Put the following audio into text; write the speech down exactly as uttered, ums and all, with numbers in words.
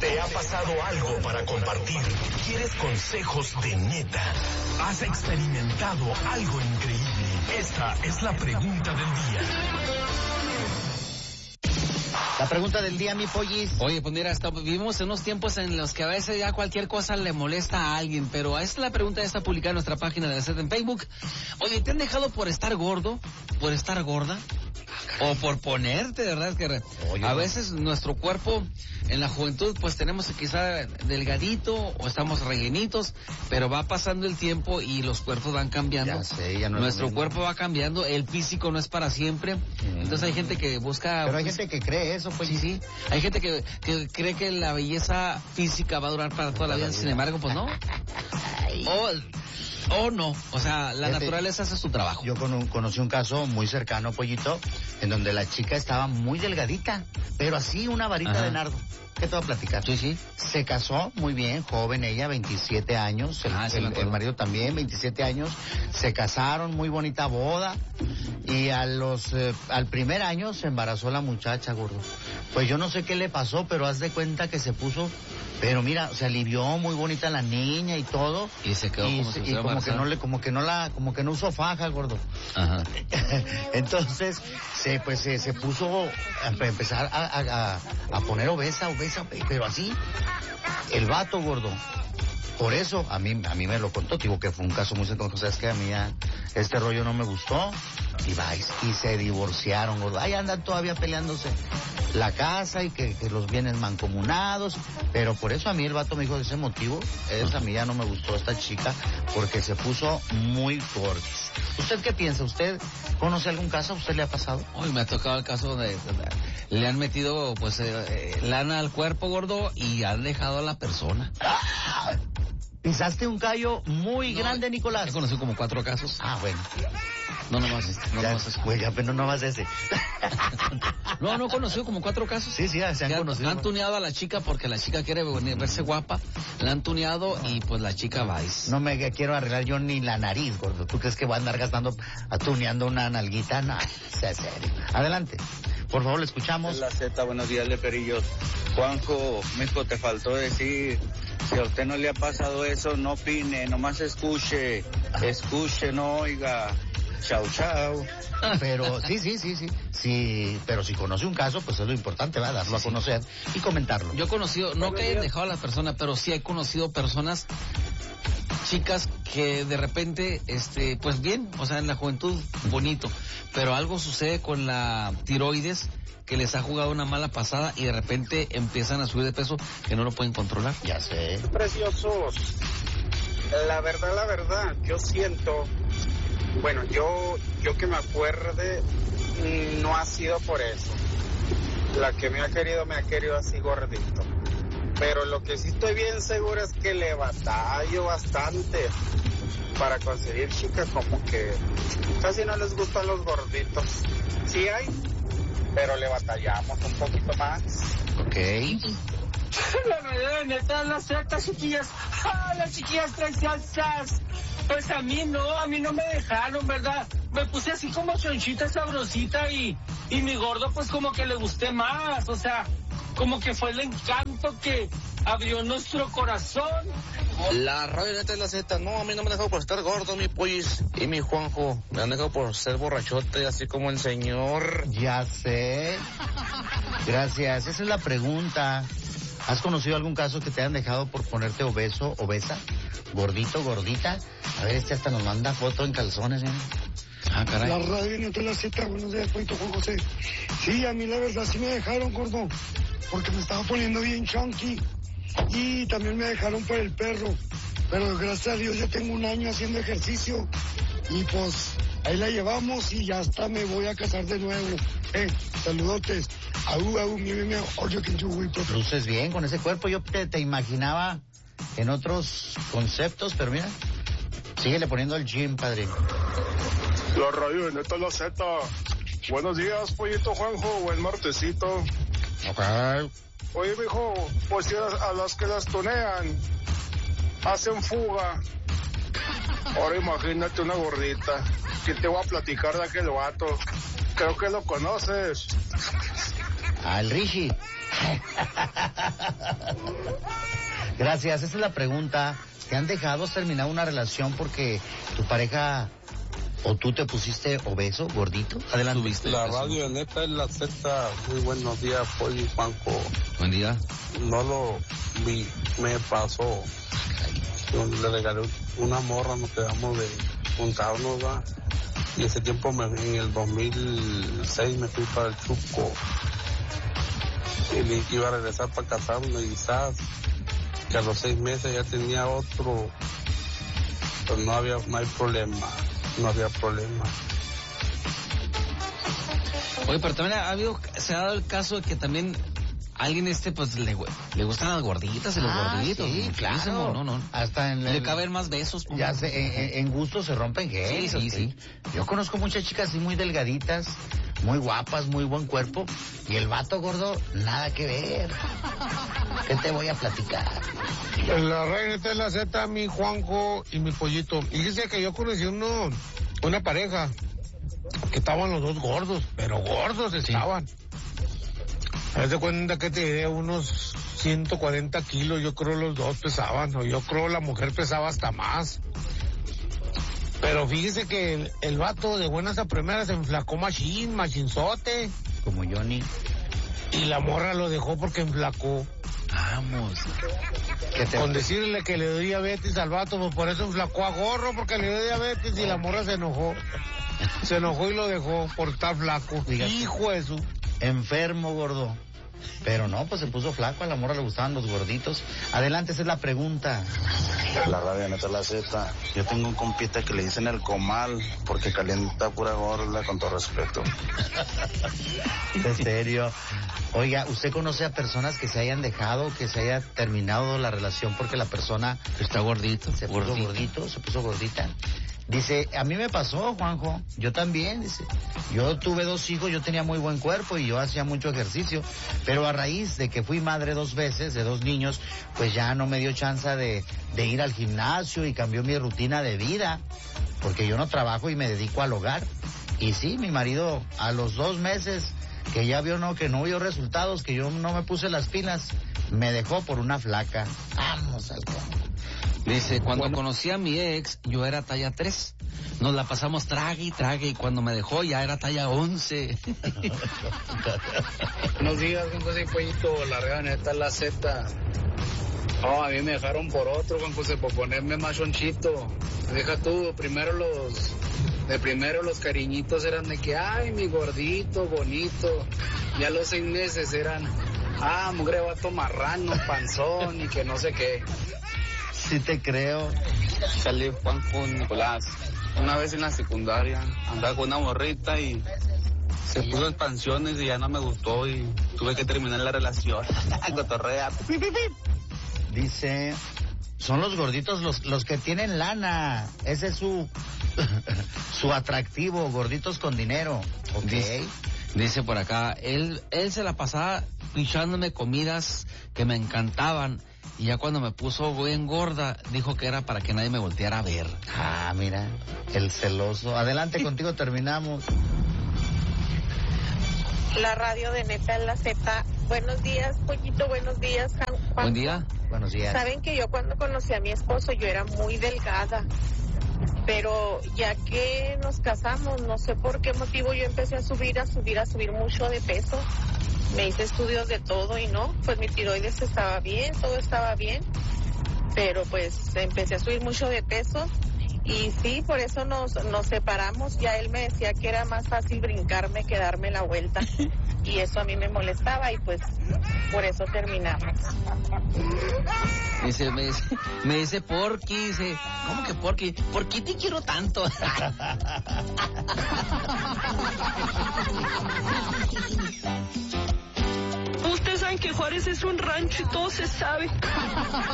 ¿Te ha pasado algo para compartir? ¿Quieres consejos de neta? ¿Has experimentado algo increíble? Esta es la pregunta del día. La pregunta del día, mi pollis. Oye, pues mira, hasta vivimos en unos tiempos en los que a veces ya cualquier cosa le molesta a alguien, pero esta es la pregunta, está publicada en nuestra página de la Z en Facebook. Oye, ¿te han dejado por estar gordo? ¿Por estar gorda? O por ponerte, de verdad, es que Oye, a veces nuestro cuerpo en la juventud pues tenemos quizá delgadito o estamos rellenitos, pero va pasando el tiempo y los cuerpos van cambiando. Ya sé, ya no Nuestro cuerpo va cambiando, el físico no es para siempre. Mm. Entonces hay gente que busca... Pero hay pues, gente que cree eso, pues. Sí, sí. Hay gente que, que cree que la belleza física va a durar para toda la vida, sin embargo, pues no. O... O no, o sea, la Fíjate, naturaleza hace su trabajo. Yo con, conocí un caso muy cercano, Pollito, en donde la chica estaba muy delgadita, pero así una varita Ajá. de nardo. ¿Qué te voy a platicar? Sí, sí. Se casó muy bien, joven ella, veintisiete años, el, ah, el, el marido también, veintisiete años, se casaron, muy bonita boda, y a los, eh, al primer año se embarazó la muchacha, gordo. Pues yo no sé qué le pasó, pero haz de cuenta que se puso, pero mira, se alivió, muy bonita la niña y todo. Y se quedó y, como, se, y como que no le, como que no la, como que no usó faja, gordo. Ajá. Entonces, se, pues se, se puso a empezar a, a, a poner obesa, obesa, pero así, el vato, gordo. Por eso, a mí, a mí me lo contó, digo que fue un caso muy sencillo, sabes que a mí ya, este rollo no me gustó, y vais, y se divorciaron, gordo. Ahí andan todavía peleándose la casa y que, que los bienes mancomunados, pero por eso a mí el vato me dijo de ese motivo, es, a mí ya no me gustó esta chica, porque se puso muy fuerte. ¿Usted qué piensa? ¿Usted conoce algún caso? ¿A usted le ha pasado? Uy, me ha tocado el caso donde le han metido, pues, eh, eh, lana al cuerpo, gordo, y han dejado a la persona. ¡Ah! Pisaste un callo muy no, grande, Nicolás. He conocido como cuatro casos. Ah, bueno. No nomás este. No ya, nomás este. Güey, ya, pero no nomás ese. No, no he conocido como cuatro casos. Sí, sí, se han ya, conocido. La han tuneado a la chica porque la chica quiere verse guapa. La han tuneado y pues la chica va. No me quiero arreglar yo ni la nariz, gordo. ¿Tú crees que voy a andar gastando, tuneando una nalguita? No, sea serio. Adelante. Por favor, le escuchamos. La Z, buenos días, Leperillos. Juanjo, mijo, te faltó decir, si a usted no le ha pasado eso, no opine, nomás escuche, escuche, no oiga. Chau, chau. Pero sí, sí, sí, sí, sí, pero si conoce un caso, pues es lo importante, ¿verdad? Darlo sí, a conocer sí. y comentarlo. Yo he conocido, no que hayan dejado a las personas, pero sí he conocido personas, chicas que de repente, este, pues bien, o sea, en la juventud bonito, pero algo sucede con la tiroides que les ha jugado una mala pasada y de repente empiezan a subir de peso que no lo pueden controlar. Ya sé. Preciosos. La verdad, la verdad, yo siento, bueno, yo, yo que me acuerde, no ha sido por eso. La que me ha querido, me ha querido así gordito. Pero lo que sí estoy bien seguro es que le batallo bastante para conseguir chicas, como que casi no les gustan los gorditos. Sí hay, pero le batallamos un poquito más. Ok. La verdad, neta, las ciertas chiquillas, ¡ah, las chiquillas traen salsas! Pues a mí no, a mí no me dejaron, ¿verdad? Me puse así como chonchita sabrosita y, y mi gordo pues como que le gusté más, o sea, como que fue el encanto que abrió nuestro corazón. La radio neta es la Z, no, a mí no me han dejado por estar gordo, mi pollis y mi Juanjo, me han dejado por ser borrachote, así como el señor. Ya sé. Gracias, esa es la pregunta. ¿Has conocido algún caso que te hayan dejado por ponerte obeso, obesa, gordito, gordita? A ver, este hasta nos manda foto en calzones, ¿eh? Ah, caray. La radio no te la cita, buenos días, Juan José. Sí, a mí la verdad sí me dejaron, gordo, porque me estaba poniendo bien chunky. Y también me dejaron por el perro. Pero gracias a Dios ya tengo un año haciendo ejercicio. Y pues ahí la llevamos y ya hasta me voy a casar de nuevo. Eh, saludotes. Aú, aú, mi, mi, mi, oye, que yo voy. Luces bien con ese cuerpo. Yo te, te imaginaba en otros conceptos, pero mira, síguele poniendo el gym, padre. La radio de Neta La Z. Buenos días, pollito Juanjo, buen martesito. Okay. Oye, mijo, pues si a, a las que las tonean hacen fuga. Ahora imagínate una gordita. ¿Qué te voy a platicar de aquel vato? Creo que lo conoces. Al Rishi. Gracias, esa es la pregunta. ¿Te han dejado, has terminado una relación porque tu pareja o tú te pusiste obeso, gordito? Adelante. ¿Tuviste La eso? radio neta es la Z. Muy buenos días, Pollo y Juanjo. Buen día. No lo vi, me pasó. Yo le regalé una morra, nos quedamos de juntarnos, ¿va? Y ese tiempo, me, en el dos mil seis, me fui para el Chuco. Y le dije que iba a regresar para casarme y quizás que a los seis meses ya tenía otro. Pero no había, no hay problema, no había problema. Oye, pero también ha habido, se ha dado el caso de que también alguien este, pues, le, le gustan las gorditas y los Ah, gorditos. sí, Muchísimo, claro. No, no. Hasta en Le el- caben más besos. pues. Ya sé, en, en gusto se rompen géneros. Sí, sí, sí. Yo conozco muchas chicas así muy delgaditas, muy guapas, muy buen cuerpo, y el vato gordo, nada que ver. ¿Qué te voy a platicar? La reina de la Z, mi Juanjo y mi Pollito. Y dice que yo conocí uno, una pareja que estaban los dos gordos, pero gordos estaban. Haz de cuenta que te diré unos ciento cuarenta kilos, yo creo los dos pesaban, o yo creo la mujer pesaba hasta más. Pero fíjese que el, el vato de buenas a primeras se enflacó machín, machinzote. Como Johnny. Y la morra lo dejó porque enflacó. Vamos. ¿Qué te... Con decirle que le dio diabetes al vato, pues por eso enflacó a gorro, porque le dio diabetes y la morra se enojó. Se enojó y lo dejó por estar flaco. Fíjate. Hijo de su... Enfermo, gordo. Pero no, pues se puso flaco, a la morra le gustaban los gorditos. Adelante, esa es la pregunta. La radio neta la Z. Yo tengo un compita que le dicen el comal porque calienta pura gorda, con todo respeto. En serio. Oiga, ¿usted conoce a personas que se hayan dejado, que se haya terminado la relación porque la persona Está gordito. se puso gordito. gordito, se puso gordita? Dice, a mí me pasó, Juanjo, yo también, dice, yo tuve dos hijos, yo tenía muy buen cuerpo y yo hacía mucho ejercicio, pero a raíz de que fui madre dos veces, de dos niños, pues ya no me dio chance de, de ir al gimnasio y cambió mi rutina de vida, porque yo no trabajo y me dedico al hogar. Y sí, mi marido a los dos meses que ya vio no, que no vio resultados, que yo no me puse las pilas, me dejó por una flaca. Vamos al campo. Dice, cuando Bueno. conocí a mi ex, yo era talla tres. Nos la pasamos trague y trague y cuando me dejó ya era talla once. Buenos días, Juan José y Pollito, la real neta es la Z. No, a mí me dejaron por otro, Juan José, por ponerme más chonchito. Deja tú, primero los, de primero los cariñitos eran de que, ay, mi gordito, bonito. Ya los seis meses eran, ah, mugre vato marrano, panzón y que no sé qué. Sí te creo. Salí Juanjo Nicolás. Una vez en la secundaria andaba con una morrita y se puso expansiones y ya no me gustó y tuve que terminar la relación. Cotorrea. Dice, son los gorditos los, los que tienen lana. Ese es su, su atractivo, gorditos con dinero. Ok. Dice, dice por acá, él, él se la pasaba pichándome comidas que me encantaban. Y ya cuando me puso bien gorda, dijo que era para que nadie me volteara a ver. Ah, mira, el celoso. Adelante, contigo terminamos. La radio de Neta en la Z. Buenos días, Pollito, buenos días, Juan. Buen día. Buenos días. Saben que yo cuando conocí a mi esposo yo era muy delgada, pero ya que nos casamos, no sé por qué motivo yo empecé a subir, a subir, a subir mucho de peso. Me hice estudios de todo y no, pues mi tiroides estaba bien, todo estaba bien, pero pues empecé a subir mucho de peso y sí, por eso nos, nos separamos. Ya él me decía que era más fácil brincarme que darme la vuelta y eso a mí me molestaba y pues por eso terminamos. Dice, me dice, me dice Porky, dice, ¿cómo que Porky? ¿Por qué te quiero tanto? Ustedes saben que Juárez es un rancho y todo se sabe.